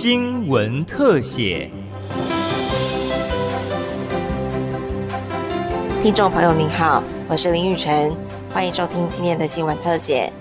新闻特写。 听众朋友您好，我是林玉晨，欢迎收听今天的新闻特写。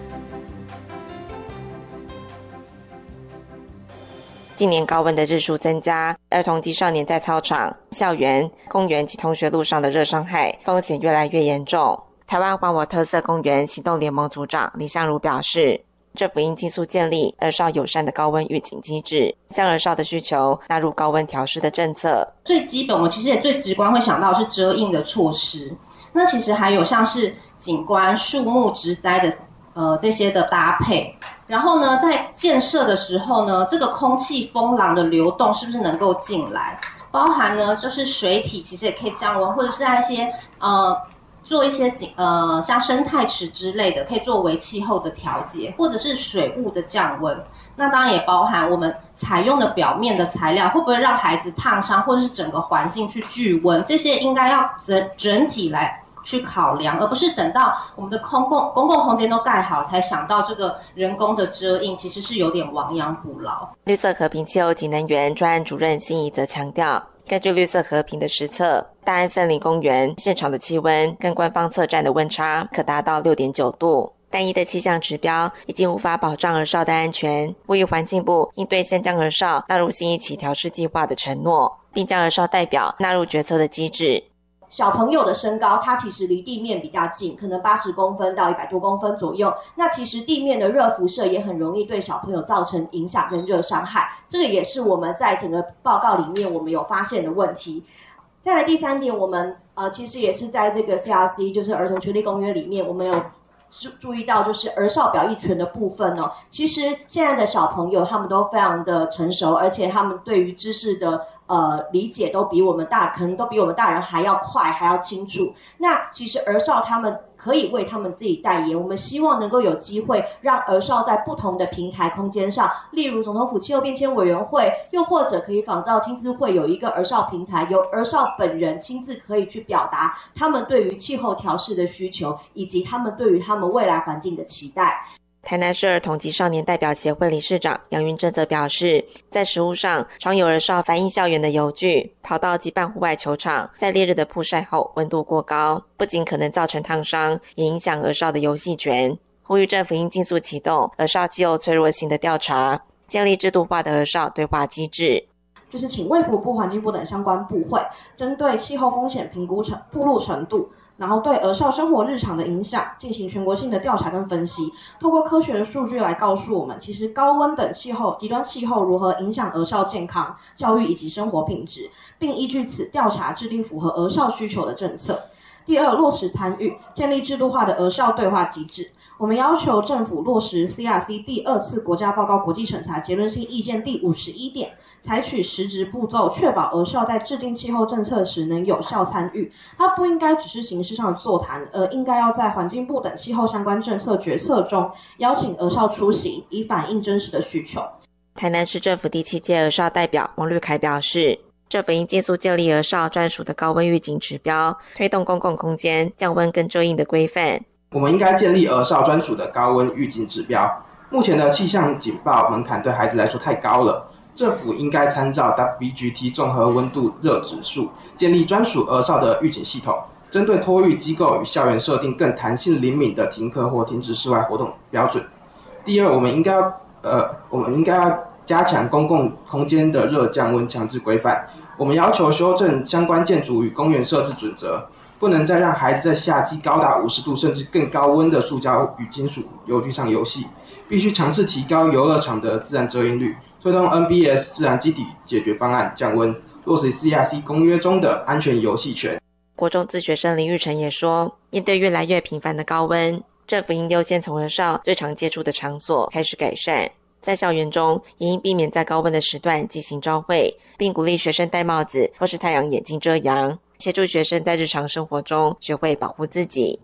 近年高温的日数增加，儿童及少年在操场、校园、公园及同学路上的热伤害风险越来越严重。台湾还我特色公园行动联盟组长李相如表示，政府应尽速建立儿少友善的高温预警机制，将儿少的需求纳入高温调试的政策。 最基本，我其实也最直观会想到是遮阴的措施。那其实还有像是景观、树木、植栽的这些的搭配。然后呢，在建设的时候呢，这个空气风廊的流动是不是能够进来？包含呢，就是水体其实也可以降温，或者是在一些做一些像生态池之类的，可以作为气候的调节，或者是水雾的降温。那当然也包含我们采用的表面的材料会不会让孩子烫伤，或者是整个环境去聚温，这些应该要整体来去考量，而不是等到我们的公共空间都盖好才想到这个人工的遮阴，其实是有点亡羊补牢。 绿色和平气候及能源专案主任辛怡则强调，根据绿色和平的实测，大安森林公园现场的气温跟官方测站的温差可达到 6.9 度。单一的气象指标已经无法保障儿少的安全，呼吁环境部应兑现将儿少纳入新一期调试计划的承诺，并将儿少代表纳入决策的机制。 小朋友的身高，它其实离地面比较近，可能80公分到100多公分左右。那其实地面的热辐射也很容易对小朋友造成影响跟热伤害，这个也是我们在整个报告里面我们有发现的问题。再来第三点，我们其实也是在这个 CRC 就是儿童权利公约里面，我们有注意到就是儿少表意权的部分哦。其实现在的小朋友他们都非常的成熟，而且他们对于知识的理解都比我们可能都比我们大人还要快，还要清楚。那其实儿少他们可以为他们自己代言，我们希望能够有机会让儿少在不同的平台空间上，例如总统府气候变迁委员会，又或者可以仿照亲子会有一个儿少平台，由儿少本人亲自可以去表达他们对于气候调试的需求，以及他们对于他们未来环境的期待。 台南市儿童及少年代表协会理事长杨云正则表示，在实务上常有儿少反映校园的游具、跑道及办户外球场在烈日的曝晒后温度过高，不仅可能造成烫伤，也影响儿少的游戏权，呼吁政府应尽速启动儿少气候脆弱性的调查，建立制度化的儿少对话机制。 就是请卫福部、环境部等相关部会针对气候风险评估暴露程度，然后对儿少生活日常的影响进行全国性的调查跟分析，透过科学的数据来告诉我们，其实高温等极端气候如何影响儿少健康、教育以及生活品质，并依据此调查制定符合儿少需求的政策。第二，落实参与，建立制度化的儿少对话机制。我们要求政府落实 CRC 第2次国家报告国际审查结论性意见第51点，采取实质步骤，确保儿少在制定气候政策时能有效参与。它不应该只是形式上的座谈，而应该要在环境部等气候相关政策决策中邀请儿少出席，以反映真实的需求。 台南市政府第7届儿少代表王绿凯表示，政府应尽速建立儿少专属的高温预警指标，推动公共空间降温跟遮阴的规范。 我们应该建立儿少专属的高温预警指标。目前的气象警报门槛对孩子来说太高了，政府应该参照 WGT 综合温度热指数，建立专属儿少的预警系统，针对托育机构与校园设定更弹性灵敏的停课或停止室外活动标准。第二，我们应该要加强公共空间的热降温强制规范。我们要求修正相关建筑与公园设置准则，不能再让孩子在夏季高达50度甚至更高温的塑胶与金属游具上游戏，必须强制提高游乐场的自然遮阴率，推动 NBS 自然基底解决方案降温，落实 CRC 公约中的安全游戏权。 国中自学生林玉成也说，面对越来越频繁的高温，政府应优先从儿少最常接触的场所开始改善，在校园中也应避免在高温的时段进行朝会，并鼓励学生戴帽子或是太阳眼镜遮阳，协助学生在日常生活中学会保护自己。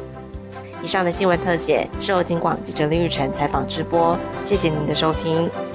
以上的新闻特写是由警广记者林玉成采访直播，谢谢您的收听。